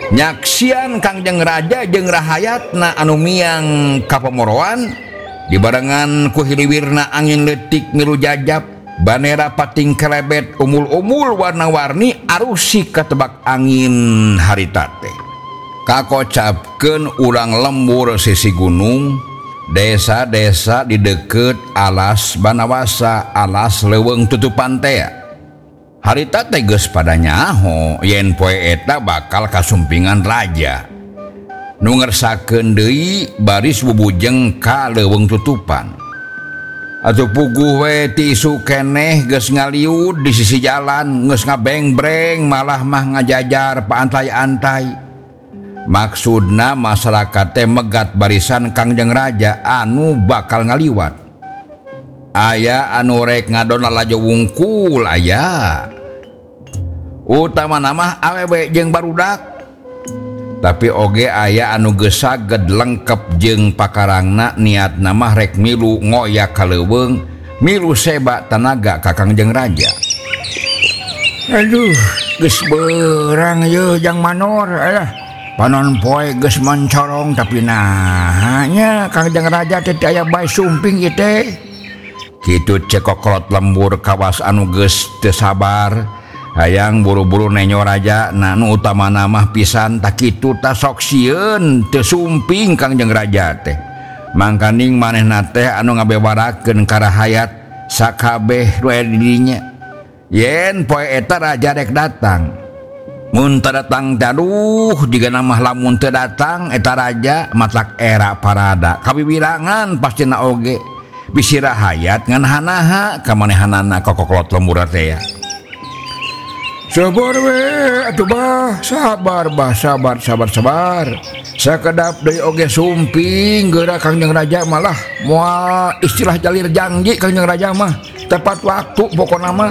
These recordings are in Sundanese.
nyaksian Kangjeng Raja jeung rahayatna anu miang ka pamoroan dibarengan ku hiliwirna angin leutik milu jajab banera pating kelebet umul-umul warna-warni arusi katebak angin harita teh kakocapkeun urang lembur sisi gunung desa-desa di deket alas Banawasa alas leuweung tutupan teh harita teh geus pada nyaho yen poe eta bakal kasumpingan raja nu ngersakeun deui baris bubujeng ka leuweung tutupan atuh puguh we ti isu keneh geus ngaliud di sisi jalan geus ngabeng-breng malah mah ngajajar paantai-antai maksudna masyarakat teh megat barisan Kangjeng Raja anu bakal ngaliwat aya anu rek ngadon lalajo wungkul aya utama nama awewe jeung barudak tapi oge aya anu geus saged lengkep jeung pakarangna niat nama rek milu ngoyak ka leuweung milu seba tanaga ka Kangjeng Raja. Aduh geus beurang yeuh jang manor panon poe geus mancorong tapi nahnya Kangjeng Raja teh aya bae sumping ieu teh kitu cekokolot lembur kawas anu geus teu sabar hayang buru-buru nenyo raja nu utamana mah pisan tak kitu ta sok sieun teu sumping Kangjeng Raja teh mangkaning manehna teh anu ngabewarakeun karahayat sakabeh we di dinya yen poe eta raja rek datang mun teu datang daduh jigana mah lamun teu datang eta raja matlak era parada kawiwirangan pastina oge bisi rahayat ngan hanaha ka manehanana kokokolot lembur teh ya. Sabar we atuh bah, sabar. Sakedap deui oge sumping geura Kangjeng Raja malah moal istilah jalir janji Kangjeng Raja mah tepat waktu pokona mah.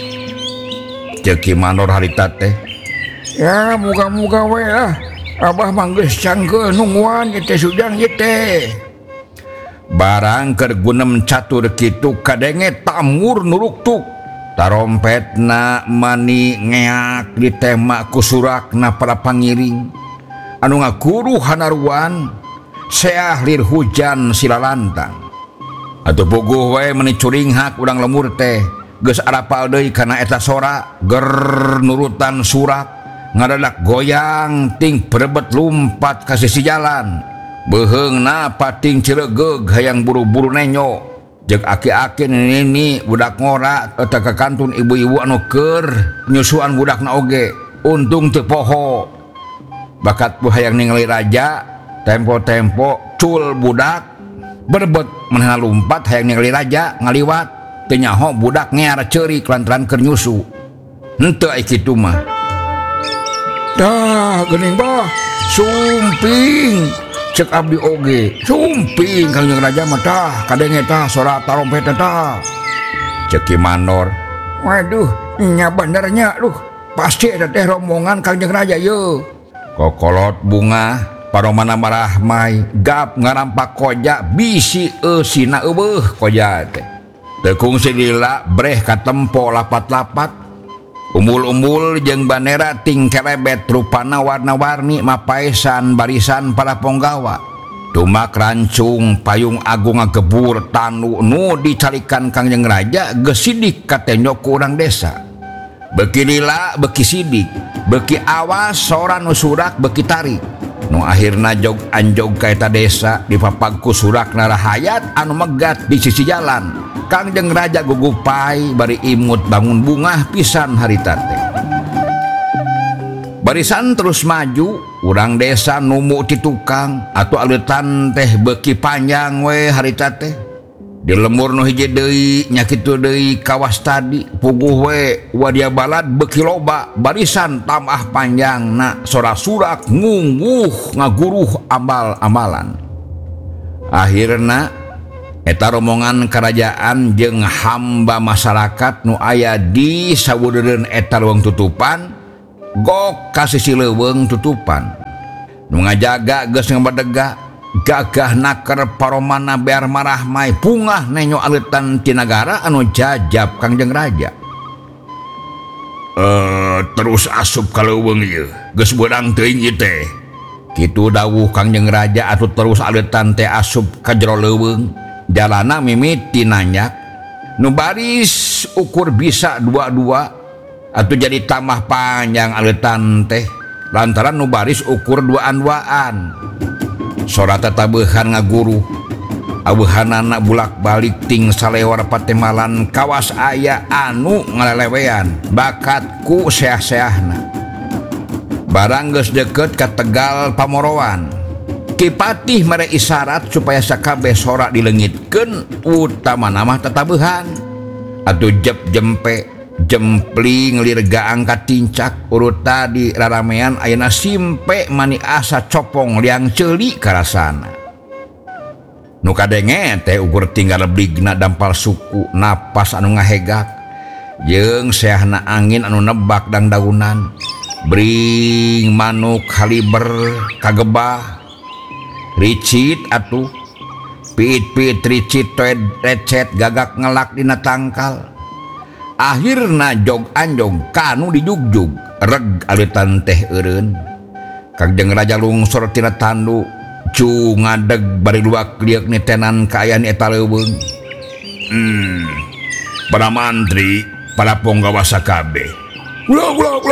Ceuk Ki Manor harita teh. Ya muga-muga we lah. Abah mah geus cangkeun nungguan ieu teh sujang ieu teh. Barang keur gunem catur kitu kadenge tamur nuruktuk tarompetna mani ngeak ditema ku surakna para pangiring anu ngaguru hanaruan seah lir hujan silalantang atuh puguh we meuni curinghak urang lemur teh geus arapal deui kana eta sora ger nurutan surak ngadadak goyang ting perebet lumpat ka sisi jalan beheungna pating ciregeug hayang buru-buru nenyo jeung aki-aki nini budak ngora eta ka kantun ibu-ibu anu keur nyusuan budakna oge untung teu poho bakat pu hayang ningali raja tempo-tempo cul budak berebet manehna lumpat hayang ningali raja ngaliwat teu nyaho budak ngear ceurik lantaran keur nyusu henteu ai kitu mah dah geuning bah sumping cek abdi oge sumping Kangjeng Raja mah tah kadenge tah sora tarompet tah cek Ki Manor waduh nya benernya duh pasti eta teh rombongan Kangjeng Raja yeuh kokolot bunga paromana marahmai gap ngarampak koja bisi eusina eueuh koja teh teu kungsi lila breh katempo lapat-lapat umbul-umbul jeung banera ting kelebet rupana warna-warni mapaesan barisan para ponggawa tumak rancung payung agung ngagebur tanu nu dicarikan Kangjeng Raja geus sidik katenyo ku urang desa beuki lila beuki sidik beuki awas sora nu surak beuki tarik nu akhirna jog anjog ka eta desa dipapag ku surakna rahayat anu megat di sisi jalan Kangjeng Raja gugupai bari imut bangun bungah pisan harita teh barisan terus maju urang desa numu ti tukang atuh aleutan teh beuki panjang we harita teh di lembur nu hiji deui nya kitu deui kawas tadi puguh we wadia balad beuki loba barisan tamah panjangna sora surak ngunguh ngaguruh amal-amalan akhirna eta rombongan kerajaan jeung hamba masyarakat nu aya di saweureun eta leuweung tutupan gok ka sisi leuweung tutupan nu ngajaga geus ngabadega gagah naker paromana bear marahmai pungah nenyo aleutan ti nagara anu jajab Kangjeng Raja terus asup kaleuweung ieu geus beurang teuing ieu teh kitu dawuh Kangjeng Raja atuh terus aletan teh asup ka jero leuweung jalana mimiti nanyak nu baris ukur bisa dua-dua atuh jadi tambah panjang aletan teh lantaran nu baris ukur duaan-duaan sora tatabeuhan ngaguru abuhanana bulak-balik ting salewar patemalan kawas aya anu ngalelewean bakatku seah-seahna barang geus deukeut ka Tegal Pamoroan Kipatih mere isyarat supaya sakabeh sora dileungitkeun utamana mah tatabeuhan atuh jep jempe jempling lirga angkat tincak urut tadi raramean ayeuna simpe mani asa copong liang ceuli karasana nu kadenge teh ukur tinggal bligna dampal suku napas anu ngahegak jeung seahna angin anu nebak dangdaunan bring manuk haliber kagebah ricit atuh pit-pit ricit recet gagak ngelak dina tangkal akhirna jog anjog kanu dijugjug reg alitan teh eureun Kangjeng Raja lungsor tina tandu cu ngadeg bari luak liek nitenan kaayaan eta leuweung para mantri para punggawa sakabeh Ula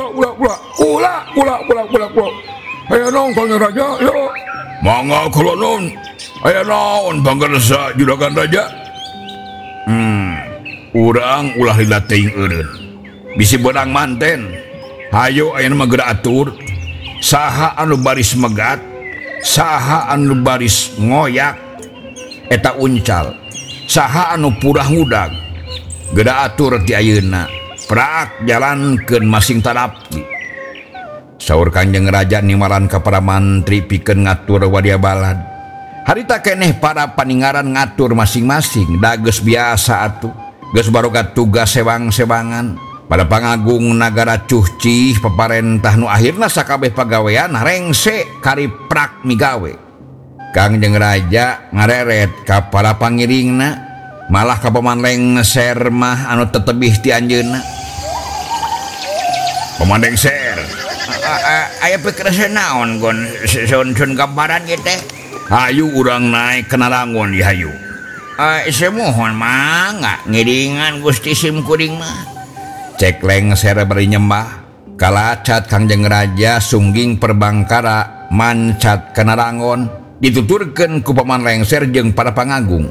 aya naon Kangjeng Raja yo mangga kula nun aya naon banggarsa juragan raja urang ulah lila teuing eureun bisi beurang manten hayo ayeuna mah geura atur saha anu baris megat saha anu baris ngoyak eta uncal saha anu purah ngudag geura atur ti ayeuna prak jalankeun masing tarapi saur Kangjeng Raja nimaran ka para mantri pikeun ngatur wadia balad harita keneh para paningaran ngatur masing-masing da geus biasa atuh geus baroga tugas sewang-sewangan pada pangagung nagara cuhcih paparentah nu akhirna sakabeh pagawean rengse kari prak migawe Kangjeng Raja ngareret ka para pangiringna malah ka Paman Lengser mah anu tetebih ti anjeunna Paman Lengser aya pikiran naon gon sun gambaran ieu teh hayu urang naik ke Narangon di hayu semohon mangga ngiringan Gusti Sim kuring mah cek Lengser bari nyembah kalacat Kangjeng Raja sungging perbangkara mancat ke Narangon dituturkeun ku Paman Lengser jeung para pangagung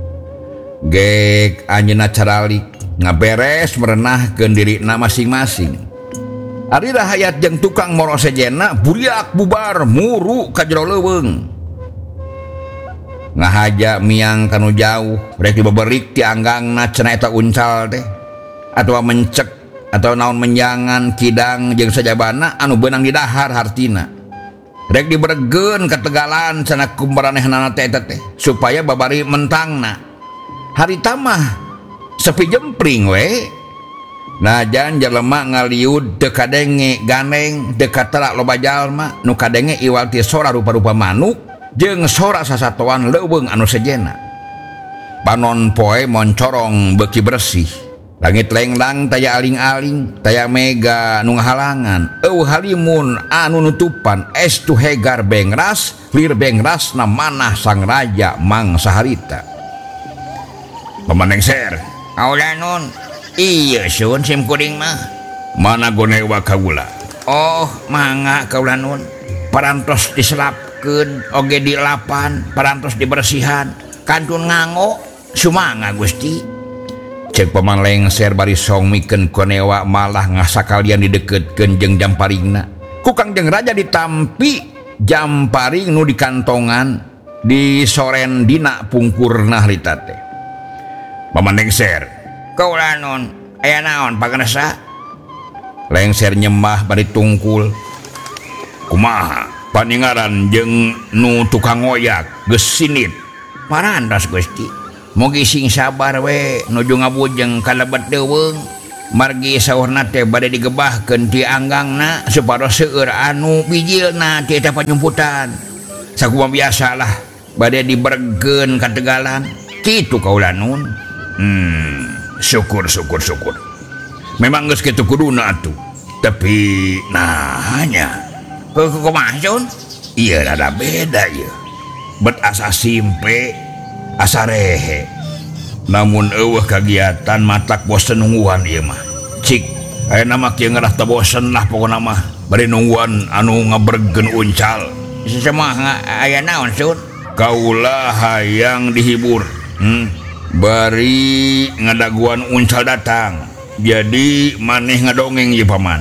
gek anjeunna caralik ngaberes merenahkeun dirina masing-masing ari rahayat jeung tukang moro sejenna buriak bubar muru ka jero leuweung ngahaja miang kanu jauh rek dibaberik ti anggangna cenah eta uncal teh atawa mencek atau naon menjangan kidang jeung sajabana anu beunang di dahar hartina rek diberegeun ka Tegalan cenah kumbaranehna teh eta teh supaya babari mentangna harita mah sepi jempring we najan jelema ngaliud teu kadenge ganeng dekat terak loba jalma nu kadenge iwal ti sora rupa-rupa manuk jeung sora sasatoan leuweung anu sejenna panon poe moncorong beuki bersih langit lenglang taya aling-aling taya mega nu ngahalangan eueuh halimun anu nutupan estu hegar bengras lir bengrasna manah sang raja mangsa harita Paman Lengser aulanun iya sun Sim kuring mah mana gonewa kaula oh mangga kaulanun parantos diselapkeun oge dilapan parantos dibersihan kantun nganggo sumangga Gusti cek Paman Lengser bari song mikeun gonewa malah ngasakalian dideketkeun jeung jamparingna ku Kangjeng Raja ditampi jamparing nu di kantongan di soren dina pungkurna harita teh Paman Lengser kaula non aya naon paganasa Lengser nyembah bari tungkul kumaha paningaran jeung nu tukang ngoyak geus sinit parantos Gusti mugi sing sabar we nuju ngabujeng kalebet deuweung margi saurna teh bade digebahkeun ti anggangna supados seueur anu bijilna ti eta panyumputan sakumaha biasalah bade dibergeun ka Tegalan kitu kaula nun syukur memang geus kitu kuduna atuh Tapi hanya kumaha Sun? Iya ada beda ya. Bet asa simpe, asa rehe. Namun eueuh kagiatan matak bosen nungguan ieu mah. Cik, aya nama kieu ngarah teu bosen lah pokona mah. Bari nungguan anu ngabergen uncal. Semua aya naon Sun? Kaula hayang dihibur. Bari ngadaguan uncal datang. Jadi maneh ngadongeng ieu paman.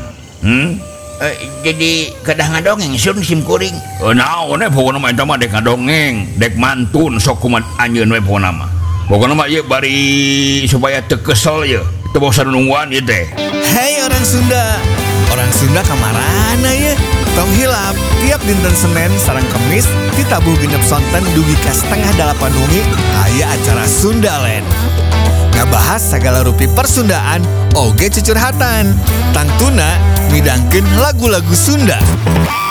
Jadi kedah ngadongeng Sun sim kuring. Naon pokona mah eta mah dek ngadongeng, dek mantun sok kumat anjeun we pokona mah. Pokona mah ieu bari supaya teu kesel ieu, teu bosan nungguan ieu teh. Hei orang Sunda. Orang Sunda kamarana ya. Tong hilap tiap dinten Senin sareng Kemis ditabuh genep sonten dugi ka 7:30 wengi aya acara Sundaland. Ngabahas segala rupi persundaan oge cucurhatan. Tangtuna midangkeun lagu-lagu Sunda.